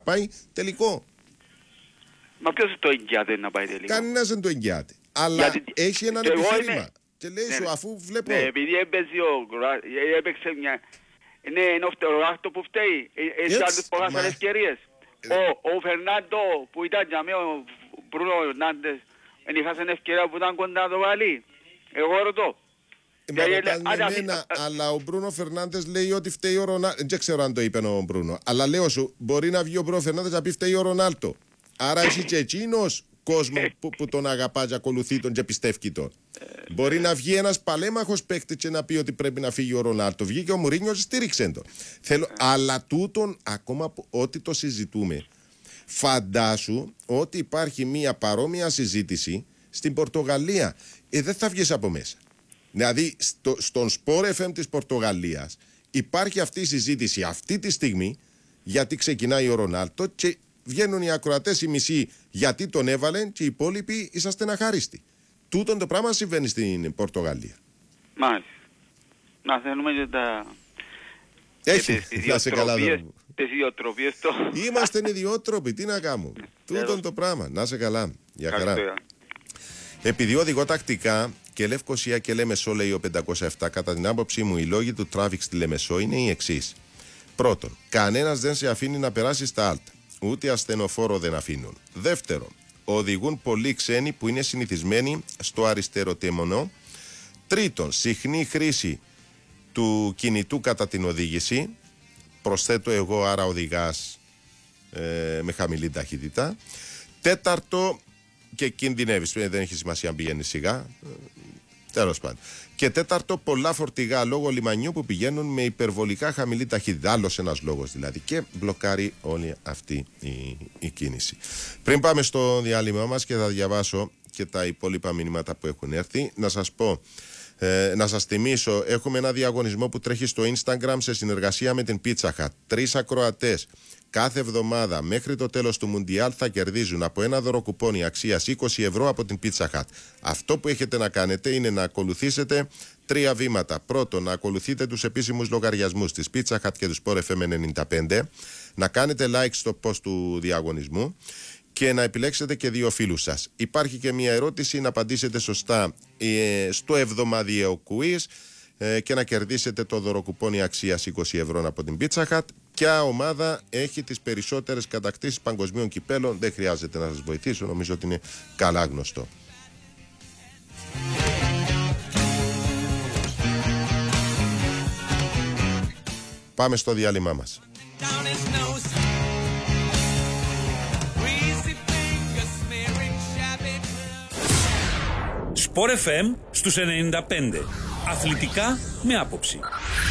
πάει τελικό. Μα ποιος το εγγυάται να πάει τελικό? Κανένας δεν το εγγυάται. Αλλά έχει έναν επιχείρημα. Και λέει σου, αφού βλέπω. Ναι, επειδή έπαιξε μια. Είναι ο Άχτο που φταίει. Έχει άλλες πολλές άλλες ευκαιρίες. Ο Φερνάντο που ήταν για μένα, ο Μπρούνο Φερνάντες, είχασε την ευκαιρία που ήταν κοντά να το βάλει. Εγώ ρωτώ. Αλλά ο Μπρούνο Φερνάντες λέει ότι φταίει ο Ρονάλτο. Δεν ξέρω αν το είπε ο Μπρούνο. Αλλά λέω σου, μπορεί να βγει ο Μπρούνο Φερνάντες να πει φταίει ο Ρονάλτο. Άρα έχει και εκείνος κόσμο που τον αγαπά και ακολουθεί τον και πιστεύει τον. Μπορεί να βγει ένας παλέμαχος παίκτης και να πει ότι πρέπει να φύγει ο Ρονάλτο. Βγήκε ο Μουρίνιο και στήριξε τον. Αλλά τούτον, ακόμα ό,τι το συζητούμε, φαντάσου ότι υπάρχει μια παρόμοια συζήτηση στην Πορτογαλία. Δεν θα βγεις από μέσα. Δηλαδή, στον Sport FM της Πορτογαλίας υπάρχει αυτή η συζήτηση αυτή τη στιγμή, γιατί ξεκινάει ο Ρονάλτο και βγαίνουν οι ακροατές οι μισοί γιατί τον έβαλεν και οι υπόλοιποι είσαστε αχάριστοι. Τούτον το πράγμα συμβαίνει στην Πορτογαλία. Μάλιστα. Να θέλουμε και τα... Έχει, να σε καλά δω. Τις ιδιοτροπίες το... Είμαστε ιδιότροποι, τι να κάνουμε. Τούτον το πράγμα, να σε καλά. Για χαρά. Επειδή οδηγώ τακτικά και Λευκοσία και Λέμεσό, λέει ο 507, κατά την άποψή μου οι λόγοι του τράφικ στη Λεμεσό είναι οι εξής. Πρώτον, κανένας δεν σε αφήνει να περάσει στα άλτα. Ούτε ασθενοφόρο δεν αφήνουν. Δεύτερον, οδηγούν πολλοί ξένοι που είναι συνηθισμένοι στο αριστεροτέμονο. Τρίτον, συχνή χρήση του κινητού κατά την οδήγηση. Προσθέτω εγώ, άρα οδηγάς με χαμηλή ταχύτητα. Τέταρτο, και κινδυνεύεις, δεν έχει σημασία αν πηγαίνει σιγά. Τέλος πάντων. Και τέταρτο, πολλά φορτηγά λόγω λιμανιού που πηγαίνουν με υπερβολικά χαμηλή ταχύτητα. Άλλος ένας λόγος δηλαδή. Και μπλοκάρει όλη αυτή η κίνηση. Πριν πάμε στο διάλειμμα μας και θα διαβάσω και τα υπόλοιπα μηνύματα που έχουν έρθει, να σας πω, να σας θυμίσω, έχουμε ένα διαγωνισμό που τρέχει στο Instagram σε συνεργασία με την Pizza Hut. 3 ακροατές κάθε εβδομάδα μέχρι το τέλος του Μουντιάλ θα κερδίζουν από ένα δωροκουπόνι αξίας 20 ευρώ από την Pizza Hut. Αυτό που έχετε να κάνετε είναι να ακολουθήσετε 3 βήματα. Πρώτον, να ακολουθείτε τους επίσημους λογαριασμούς της Pizza Hut και του Sport FM 95, να κάνετε like στο post του διαγωνισμού και να επιλέξετε και 2 φίλους σας. Υπάρχει και μια ερώτηση να απαντήσετε σωστά στο εβδομαδιαίο quiz και να κερδίσετε το δωροκουπόνι αξίας 20 ευρώ από την Pizza Hut. Ποια ομάδα έχει τις περισσότερες κατακτήσεις παγκοσμίων κυπέλων? Δεν χρειάζεται να σας βοηθήσω, νομίζω ότι είναι καλά γνωστό. Πάμε στο διάλειμμά μας. Sport FM στους 95. Αθλητικά με άποψη.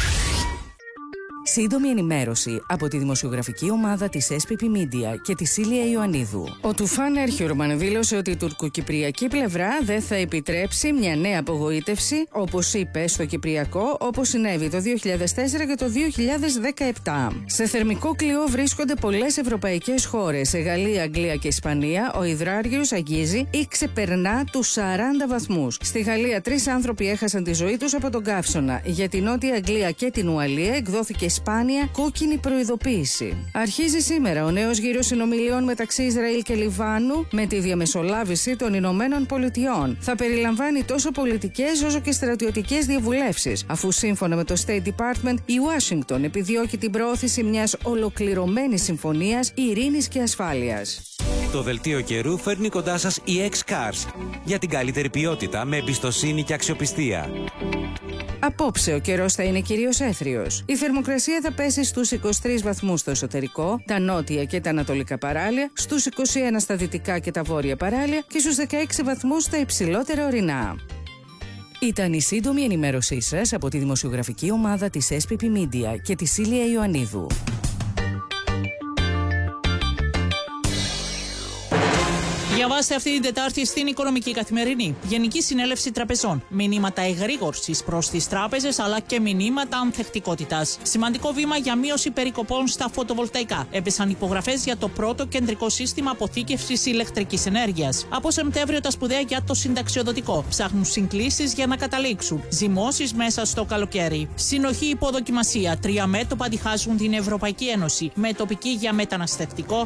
Σύντομη ενημέρωση από τη δημοσιογραφική ομάδα της SPP Media και τη Σίλια Ιωαννίδου. Ο Τουφάν Έρχιουρμαν δήλωσε ότι η τουρκοκυπριακή πλευρά δεν θα επιτρέψει μια νέα απογοήτευση, όπως είπε, στο Κυπριακό, όπως συνέβη το 2004 και το 2017. Σε θερμικό κλειό βρίσκονται πολλές ευρωπαϊκές χώρες. Σε Γαλλία, Αγγλία και Ισπανία, ο υδράργυρος αγγίζει ή ξεπερνά τους 40 βαθμούς. Στη Γαλλία, 3 άνθρωποι έχασαν τη ζωή τους από τον καύσωνα. Για την Νότια Αγγλία και την Ουαλία εκδόθηκε σπάνια κόκκινη προειδοποίηση. Αρχίζει σήμερα ο νέος γύρος συνομιλιών μεταξύ Ισραήλ και Λιβάνου με τη διαμεσολάβηση των Ηνωμένων Πολιτειών. Θα περιλαμβάνει τόσο πολιτικές όσο και στρατιωτικές διαβουλεύσεις, αφού σύμφωνα με το State Department η Ουάσιγκτον επιδιώκει την προώθηση μιας ολοκληρωμένης συμφωνίας ειρήνης και ασφάλειας. Το δελτίο καιρού φέρνει κοντά σας η X-Cars για την καλύτερη ποιότητα με εμπιστοσύνη και αξιοπιστία. Απόψε ο καιρός θα είναι κυρίως έθριος. Η θερμοκρασία θα πέσει στους 23 βαθμούς στο εσωτερικό, τα νότια και τα ανατολικά παράλια, στους 21 στα δυτικά και τα βόρεια παράλια και στους 16 βαθμούς στα υψηλότερα ορεινά. Ήταν η σύντομη ενημέρωσή σας από τη δημοσιογραφική ομάδα της SPP Media και τη Σίλια Ιωαννίδου. Διαβάστε αυτή την Τετάρτη στην Οικονομική Καθημερινή. Γενική Συνέλευση Τραπεζών. Μηνύματα εγρήγορσης προς τις τράπεζες αλλά και μηνύματα ανθεκτικότητας. Σημαντικό βήμα για μείωση περικοπών στα φωτοβολταϊκά. Έπεσαν υπογραφές για το πρώτο κεντρικό σύστημα αποθήκευσης ηλεκτρικής ενέργειας. Από Σεπτέμβριο τα σπουδαία για το συνταξιοδοτικό. Ψάχνουν συγκλήσεις για να καταλήξουν. Ζυμώσεις μέσα στο καλοκαίρι. Συνοχή υποδοκιμασία. 3 μέτωπα διχάζουν την Ευρωπαϊκή Ένωση. Με τοπική για μεταναστευτικό,